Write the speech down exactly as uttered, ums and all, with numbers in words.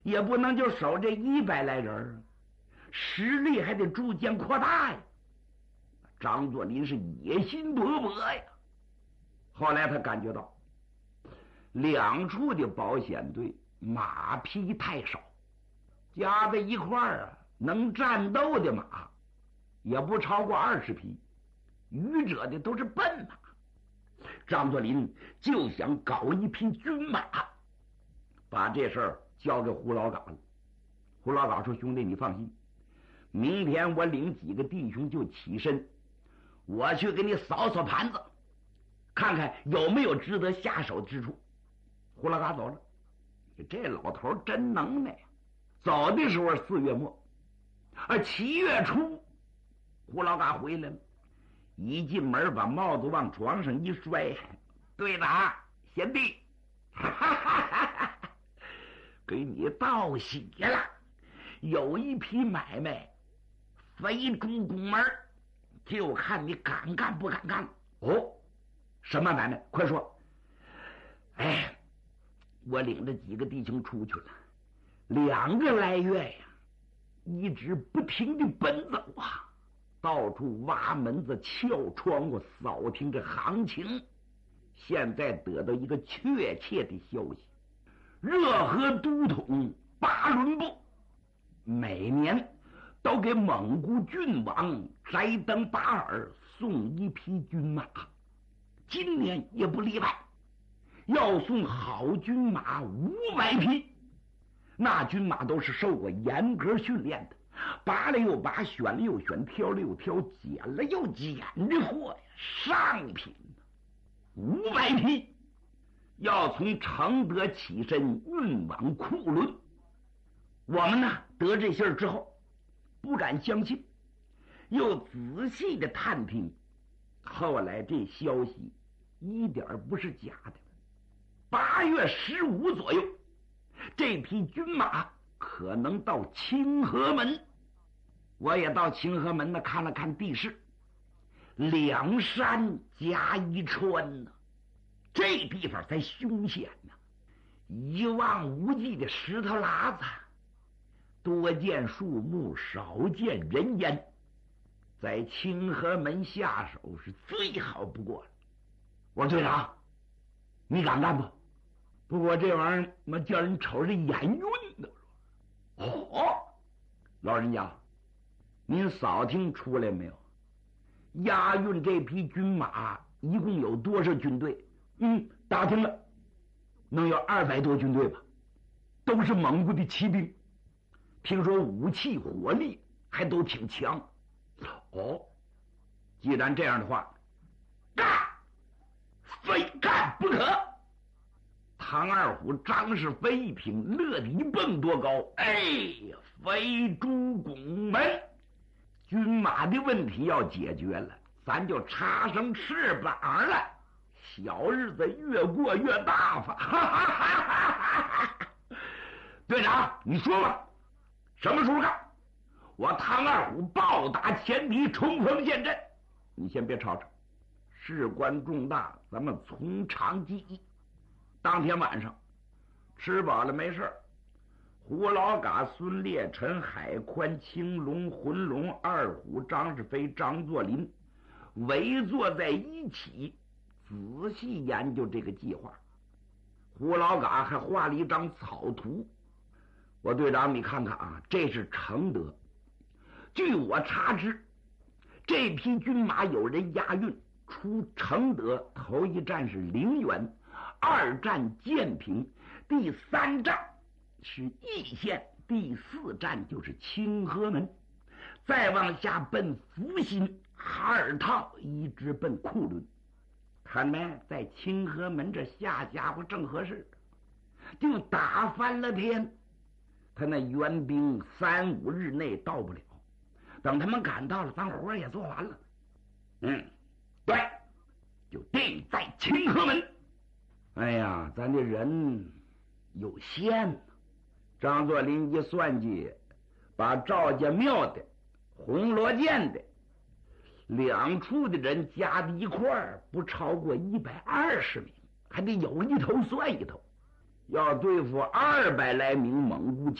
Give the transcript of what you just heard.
也不能就守这一百来人，实力还得逐渐扩大呀。张作霖是野心勃勃呀。后来他感觉到两处的保险队马匹太少，加在一块儿啊，能战斗的马也不超过二十匹，余者的都是笨马。张作霖就想搞一匹军马，把这事儿交给胡老嘎了。胡老嘎说：“兄弟，你放心，明天我领几个弟兄就起身，我去给你扫扫盘子，看看有没有值得下手之处。”胡老嘎走了。这老头真能耐呀！走的时候四月末，啊，七月初，胡老嘎回来了。一进门把帽子往床上一摔：“队长，贤弟，哈哈哈哈，给你道喜了，有一批买卖非出宫门，就看你敢干不敢干。”“哦，什么买卖？快说。”“哎，我领着几个弟兄出去了，两个来月呀，一直不停的奔走啊，到处挖门子、撬窗户，扫听着行情。现在得到一个确切的消息，热河都统巴伦部每年都给蒙古郡王斋登巴尔送一匹军马，今年也不例外，要送好军马五百匹。那军马都是受过严格训练的，拔了又拔，选了又选，挑了又挑，捡了又捡的货呀，上品呢。五百匹要从承德起身运往库伦。我们呢得这信儿之后，不敢相信，又仔细的探听，后来这消息一点不是假的。八月十五左右，这匹军马可能到清河门。我也到清河门呢看了看地势，两山夹一川呢，这地方才凶险呢，一望无际的石头拉子，多见树木，少见人烟，在清河门下手是最好不过了。我说：“队长，你敢干不？不过这玩意儿妈叫人瞅着眼晕的。”哦，老人家，您扫听出来没有？押运这匹军马一共有多少军队？嗯，打听了，能有二百多军队吧，都是蒙古的骑兵，听说武器火力还都挺强。哦，既然这样的话，干，非干不可。唐二虎、张世飞一听，乐得一蹦多高。哎呀，非诸拱门，军马的问题要解决了，咱就插上翅膀了，小日子越过越大发。哈哈哈哈哈！队长，你说吧，什么时候干？我唐二虎暴打前敌，冲锋陷阵。你先别吵吵，事关重大，咱们从长计议。当天晚上吃饱了没事，胡老嘎、孙烈臣、海宽、青龙、浑龙、二虎、张世飞、张作霖围坐在一起，仔细研究这个计划。胡老嘎还画了一张草图。我队长，你看看啊，这是承德。据我查知，这批军马有人押运出承德，头一站是陵园，二站建平，第三站是义县，第四站就是清河门，再往下奔福新、哈尔套，一直奔库伦。看没，在清河门这下家伙正合适，就打翻了天。他那援兵三五日内到不了，等他们赶到了，咱活也做完了。嗯，对，就定在清河门。哎呀，咱这人有限呢。张作霖一算计，把赵家庙的、红罗涧的两处的人加在一块儿，不超过一百二十名，还得有一头算一头。 要对付二百来名蒙古